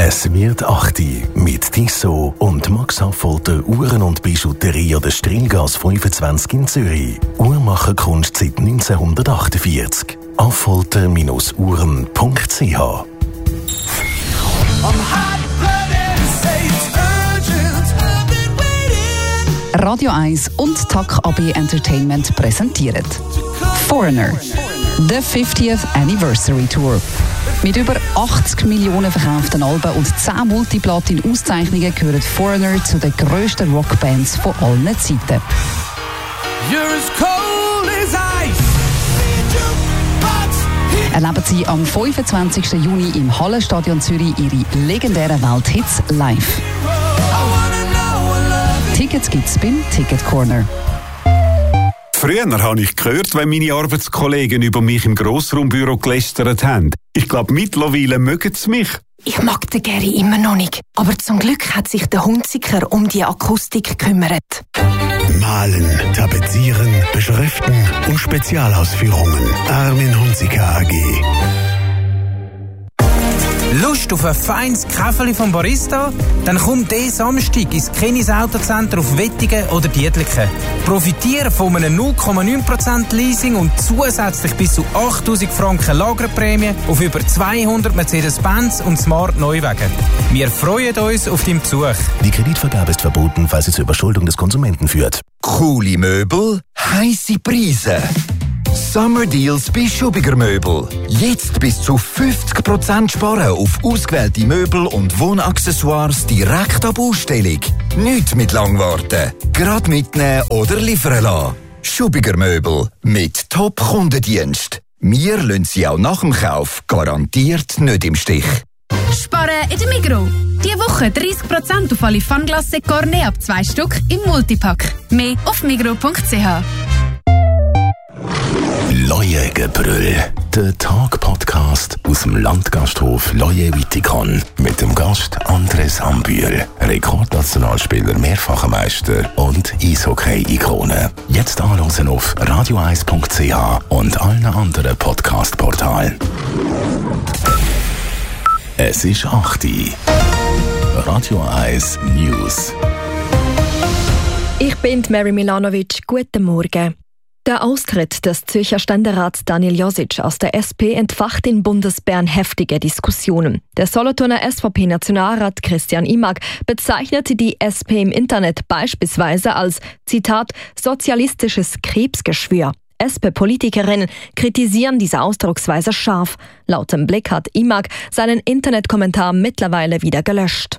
Es wird 8 mit Tissot und Max Affolter Uhren und Bijouterie an der Strilgasse 25 in Zürich. Uhrmacherkunst seit 1948. Affolter-uhren.ch. Radio 1 und TAC AB Entertainment präsentieren Foreigner, the 50th Anniversary Tour. Mit über 80 Millionen verkauften Alben und 10 Multiplatin-Auszeichnungen gehören Foreigner zu den grössten Rockbands von allen Zeiten. Erleben Sie am 25. Juni im Hallenstadion Zürich Ihre legendären Welthits live. Tickets gibt's beim Ticket Corner. Früher habe ich gehört, wenn meine Arbeitskollegen über mich im Grossraumbüro gelästert haben. Ich glaube, mittlerweile mögen sie mich. Ich mag den Gary immer noch nicht. Aber zum Glück hat sich der Hunziker um die Akustik gekümmert. Malen, tapezieren, beschriften und Spezialausführungen. Armin Hunziker AG. Lust auf ein feines Käferli vom Barista? Dann komm diesen Samstag ins Kenis Autocenter auf Wettigen oder Dietliken. Profitiere von einem 0,9% Leasing und zusätzlich bis zu 8'000 Franken Lagerprämie auf über 200 Mercedes-Benz und Smart Neuwagen. Wir freuen uns auf deinen Besuch. Die Kreditvergabe ist verboten, falls sie zur Überschuldung des Konsumenten führt. Coole Möbel, heisse Preise. Summer Deals bei Schubiger Möbel. Jetzt bis zu 50% sparen auf ausgewählte Möbel und Wohnaccessoires direkt ab Ausstellung. Nicht mit Langwarten. Gerade mitnehmen oder liefern lassen. Schubiger Möbel mit Top-Kundendienst. Wir lassen Sie auch nach dem Kauf garantiert nicht im Stich. Sparen in der Migros. Diese Woche 30% auf alle Fanglasse Cornet ab 2 Stück im Multipack. Mehr auf migros.ch. Leuengebrüll, der Tag-Podcast aus dem Landgasthof Leue-Wittikon mit dem Gast Andres Ambühl, Rekordnationalspieler, mehrfacher Meister und Eishockey-Ikone. Jetzt anhören auf radio1.ch und allen anderen Podcast-Portalen. Es ist 8 Uhr. Radio 1 News. Ich bin Mary Milanovic. Guten Morgen. Der Austritt des Zürcher Ständerats Daniel Josic aus der SP entfacht in Bundesbern heftige Diskussionen. Der Solothurner SVP-Nationalrat Christian Imag bezeichnete die SP im Internet beispielsweise als, Zitat, sozialistisches Krebsgeschwür. SP-Politikerinnen kritisieren diese Ausdrucksweise scharf. Laut dem Blick hat Imag seinen Internetkommentar mittlerweile wieder gelöscht.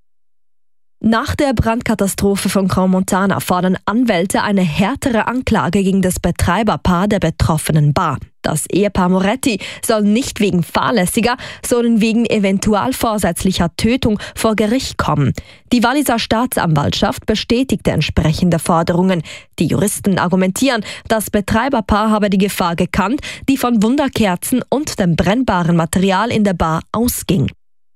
Nach der Brandkatastrophe von Crans-Montana fordern Anwälte eine härtere Anklage gegen das Betreiberpaar der betroffenen Bar. Das Ehepaar Moretti soll nicht wegen fahrlässiger, sondern wegen eventualvorsätzlicher Tötung vor Gericht kommen. Die Walliser Staatsanwaltschaft bestätigte entsprechende Forderungen. Die Juristen argumentieren, das Betreiberpaar habe die Gefahr gekannt, die von Wunderkerzen und dem brennbaren Material in der Bar ausging.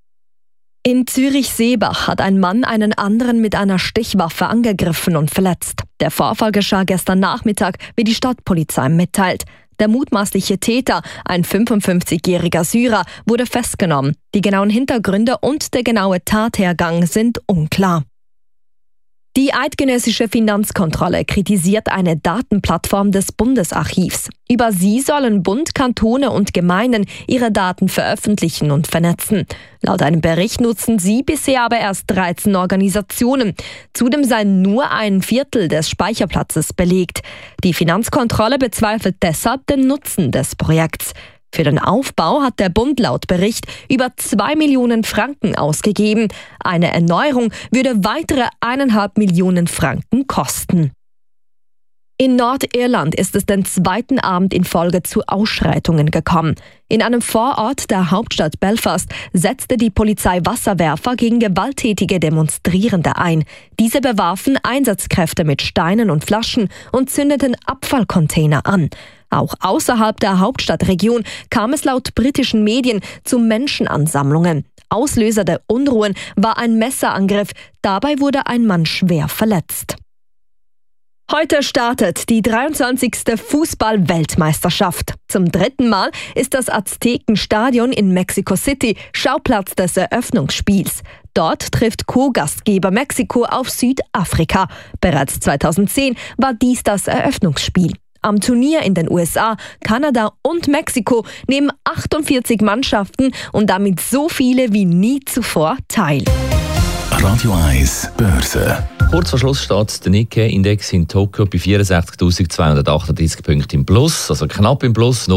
In Zürich-Seebach hat ein Mann einen anderen mit einer Stichwaffe angegriffen und verletzt. Der Vorfall geschah gestern Nachmittag, wie die Stadtpolizei mitteilt. Der mutmaßliche Täter, ein 55-jähriger Syrer, wurde festgenommen. Die genauen Hintergründe und der genaue Tathergang sind unklar. Die eidgenössische Finanzkontrolle kritisiert eine Datenplattform des Bundesarchivs. Über sie sollen Bund, Kantone und Gemeinden ihre Daten veröffentlichen und vernetzen. Laut einem Bericht nutzen sie bisher aber erst 13 Organisationen. Zudem sei nur ein Viertel des Speicherplatzes belegt. Die Finanzkontrolle bezweifelt deshalb den Nutzen des Projekts. Für den Aufbau hat der Bund laut Bericht über 2 Millionen Franken ausgegeben. Eine Erneuerung würde weitere 1,5 Millionen Franken kosten. In Nordirland ist es den zweiten Abend in Folge zu Ausschreitungen gekommen. In einem Vorort der Hauptstadt Belfast setzte die Polizei Wasserwerfer gegen gewalttätige Demonstrierende ein. Diese bewarfen Einsatzkräfte mit Steinen und Flaschen und zündeten Abfallcontainer an. Auch außerhalb der Hauptstadtregion kam es laut britischen Medien zu Menschenansammlungen. Auslöser der Unruhen war ein Messerangriff. Dabei wurde ein Mann schwer verletzt. Heute startet die 23. Fußball-Weltmeisterschaft. Zum 3. Mal ist das Aztekenstadion in Mexico City Schauplatz des Eröffnungsspiels. Dort trifft Co-Gastgeber Mexiko auf Südafrika. Bereits 2010 war dies das Eröffnungsspiel. Am Turnier in den USA, Kanada und Mexiko nehmen 48 Mannschaften und damit so viele wie nie zuvor teil. Radio 1 Börse. Kurz vor Schluss steht der Nikkei-Index in Tokio bei 64.238 Punkten im Plus, also knapp im Plus,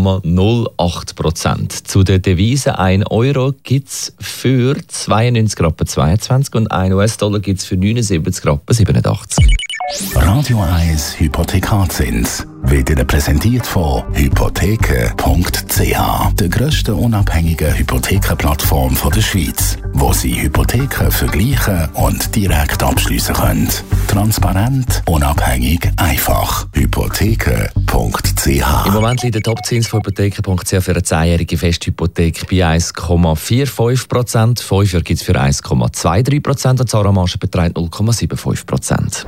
0,08%. Zu den Devisen 1 Euro gibt es für 92,22 und 1 US-Dollar gibt es für 79,87. Radio 1 Hypothekarzins wird Ihnen präsentiert von hypotheken.ch, der grössten unabhängigen Hypothekenplattform der Schweiz, wo Sie Hypotheken vergleichen und direkt abschliessen können. Transparent, unabhängig, einfach. Hypotheken.ch. Im Moment liegt der Topzins von hypotheken.ch für eine 10-jährige Festhypothek bei 1,45%. 5 Jahre gibt es für 1,23% und die Zahlenmarge beträgt 0,75%.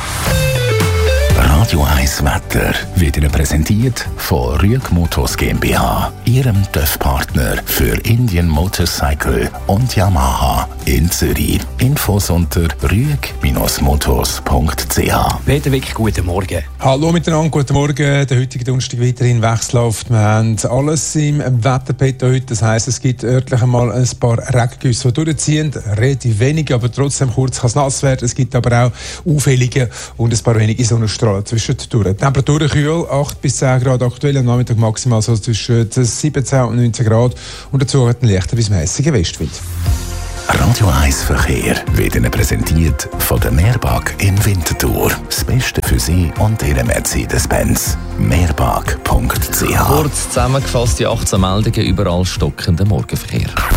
Radio 1 Wetter wird Ihnen präsentiert von Rüeg Motors GmbH, Ihrem TÜV-Partner für Indian Motorcycle und Yamaha in Zürich. Infos unter rüeg-motors.ch. Peter Wick, guten Morgen. Hallo miteinander, guten Morgen. Der heutige Donnerstag weiterhin wechselhaft. Wir haben alles im Wetterpeter heute. Das heisst, es gibt örtlich einmal ein paar Regengüsse, die durchziehen. Relativ wenig, aber trotzdem kurz kann es nass werden. Es gibt aber auch auffällige und ein paar wenige Sonnenstrahlen zwischendurch. Temperaturen kühl, 8 bis 10 Grad aktuell, am Nachmittag maximal so zwischen 17 und 19 Grad und dazu hat ein leichter bis mäßiger Westwind. Radio 1 Verkehr wird Ihnen präsentiert von der Meerbag in Winterthur. Das Beste für Sie und Ihre Mercedes-Benz. Meerbag.ch. Kurz zusammengefasst, die 18 Meldungen überall stockenden Morgenverkehr.